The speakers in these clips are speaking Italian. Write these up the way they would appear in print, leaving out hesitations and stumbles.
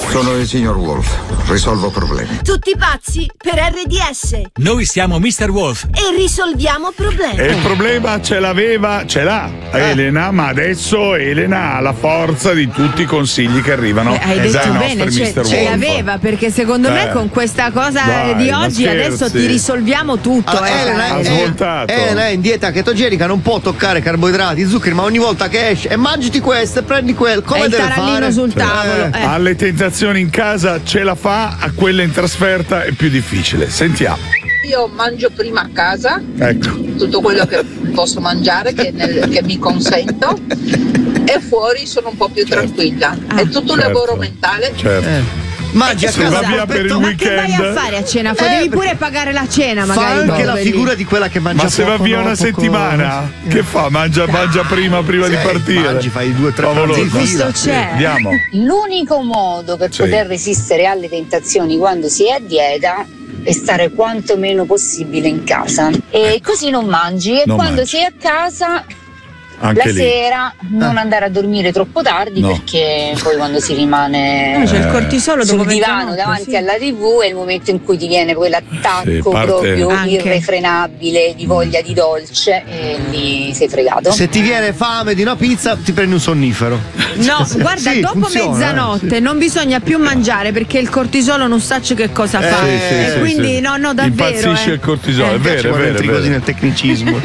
Sono il signor Wolf, risolvo problemi. Tutti pazzi per RDS. Noi siamo Mr. Wolf e risolviamo problemi. E il problema ce l'ha Elena, ma adesso Elena ha la forza di tutti i consigli che arrivano hai detto bene, ce l'aveva, perché secondo me con questa cosa di oggi adesso ti risolviamo tutto. Elena è in dieta chetogenica, non può toccare carboidrati, zuccheri, ma ogni volta che esce mangiati questo e prendi quello, come deve fare? Il tarallino sul tavolo. Alle tentazioni in casa ce la fa, a quelle in trasferta è più difficile. Sentiamo. Io mangio prima a casa, ecco, tutto quello che posso mangiare, che mi consento, e fuori sono un po' più tranquilla. È tutto un lavoro mentale. Certo. Mangia a casa, va via per il weekend. Che vai a fare a cena? Devi pure pagare la cena, magari. Fa anche la figura di quella che mangia. Ma se va via una settimana, che fa? Mangia prima di partire. Mangi, fai 2-3 pranzi in fila. Andiamo. L'unico modo per poter resistere alle tentazioni quando si è a dieta è stare quanto meno possibile in casa. E così non mangi. E quando sei a casa, anche la sera non andare a dormire troppo tardi, perché poi quando si rimane c'è il cortisolo sul divano davanti alla TV è il momento in cui ti viene quell'attacco proprio irrefrenabile di voglia di dolce e lì sei fregato. Se ti viene fame di una pizza ti prendi un sonnifero. No, guarda, dopo mezzanotte non bisogna più mangiare perché il cortisolo non sa che cosa fa. Quindi no, davvero. Impazzisce il cortisolo, è vero, è vero. Così nel tecnicismo.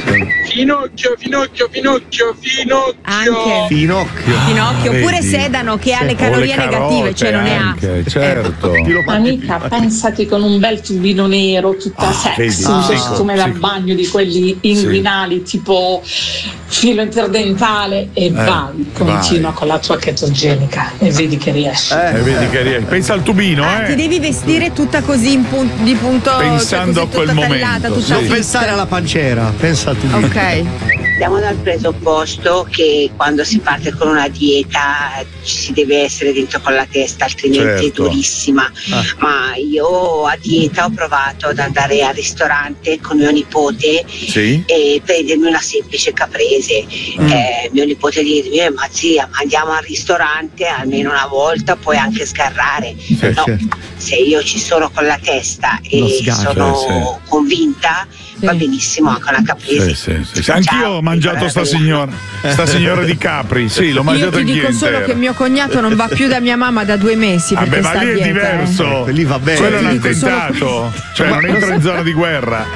Finocchio, oppure sedano che ha le calorie negative, cioè non ne ha. Certo. Amica, pensa che con un bel tubino nero, tutta sexy, un costume da bagno di quelli inguinali, tipo filo interdentale, e vai, continua con la tua chetogenica e vedi che riesci. Pensa al tubino, ti devi vestire tutta così di punto, pensando a quel momento. Non pensare alla pancera, pensa a tu. Ok. Partiamo dal presupposto che quando si parte con una dieta ci si deve essere dentro con la testa, altrimenti è durissima. Ma io a dieta ho provato ad andare al ristorante con mio nipote e prendermi una semplice caprese. Mio nipote dirmi: ma zia, ma andiamo al ristorante almeno una volta, puoi anche sgarrare. Se io ci sono con la testa e sono convinta, va benissimo anche una caprese. Anch'io ho mangiato sta signora di Capri, l'ho mangiato anch'io. Io ti dico solo che mio cognato non va più da mia mamma da 2 mesi. Ma lì è diverso. Lì va bene. Quello è un attentato, cioè non entra in zona di guerra.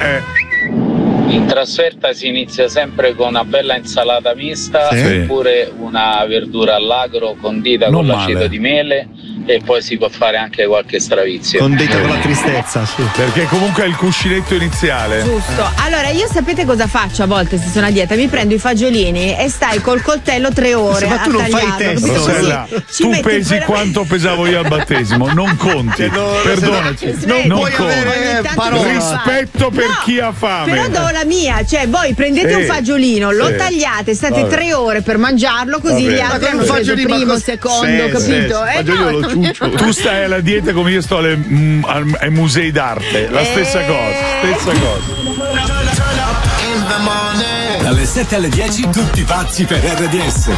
In trasferta si inizia sempre con una bella insalata mista oppure una verdura all'agro condita con l'aceto di mele, e poi si può fare anche qualche stravizio. Condita con la tristezza, perché comunque è il cuscinetto iniziale. Giusto. Allora io sapete cosa faccio a volte se sono a dieta? Mi prendo i fagiolini e stai col coltello 3 ore. Ma tu non fai il test. Tu pesi quanto pesavo io al battesimo, non conti. Perdonaci. Non conti. Rispetto per chi ha fame. Però do la mia, cioè voi prendete un fagiolino, lo tagliate, state 3 ore per mangiarlo, così gli altri hanno preso primo, secondo, capito? Tu stai alla dieta come io sto ai musei d'arte, la stessa cosa. Dalle 7 alle 10 tutti pazzi per RDS.